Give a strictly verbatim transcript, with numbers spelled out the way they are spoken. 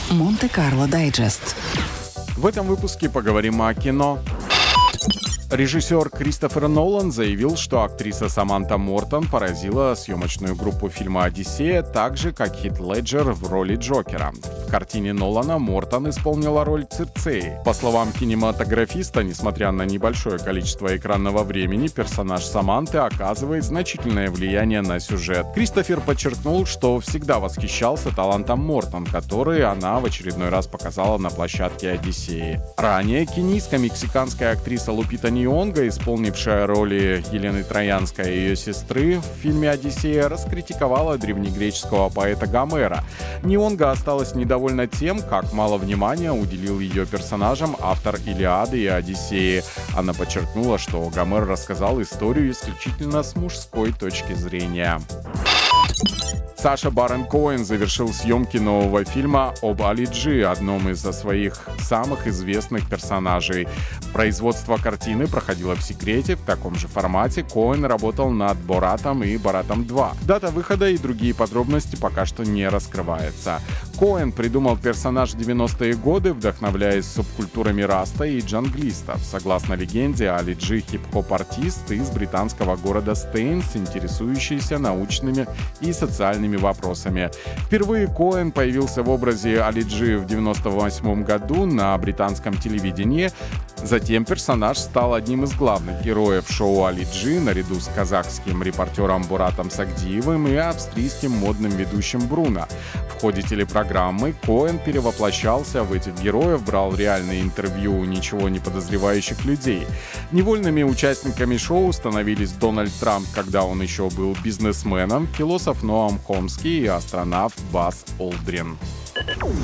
Монте-Карло Дайджест. В этом выпуске поговорим о кино. Режиссер Кристофер Нолан заявил, что актриса Саманта Мортон поразила съемочную группу фильма «Одиссея», так же, как Хит Леджер в роли Джокера. В картине Нолана Мортон исполнила роль Цирцеи. По словам кинематографиста, несмотря на небольшое количество экранного времени, персонаж Саманты оказывает значительное влияние на сюжет. Кристофер подчеркнул, что всегда восхищался талантом Мортон, который она в очередной раз показала на площадке «Одиссеи». Ранее кенийско-мексиканская актриса Лупита Нионго, исполнившая роли Елены Троянской и ее сестры в фильме «Одиссея», раскритиковала древнегреческого поэта Гомера. Нионго осталась недовольна тем, как мало внимания уделил ее персонажам автор «Илиады» и «Одиссеи». Она подчеркнула, что Гомер рассказал историю исключительно с мужской точки зрения. Саша Барон Коэн завершил съемки нового фильма об Али Джи, одном из своих самых известных персонажей. Производство картины проходило в секрете. В таком же формате Коэн работал над «Боратом» и «Боратом два». Дата выхода и другие подробности пока что не раскрывается. Коэн придумал персонаж в девяностые годы, вдохновляясь субкультурами раста и джанглистов. Согласно легенде, Али Джи — хип-хоп-артист из британского города Стейнс, интересующийся научными и социальными вопросами. Впервые Коэн появился в образе Али Джи в девяносто восьмом году на британском телевидении. Затем персонаж стал одним из главных героев шоу Али Джи наряду с казахским репортером Буратом Сагдиевым и австрийским модным ведущим Бруно. В ходе телепрограммы Коэн перевоплощался в этих героев, брал реальные интервью у ничего не подозревающих людей. Невольными участниками шоу становились Дональд Трамп, когда он еще был бизнесменом, философ Ноам Хомский и астронавт Базз Олдрин.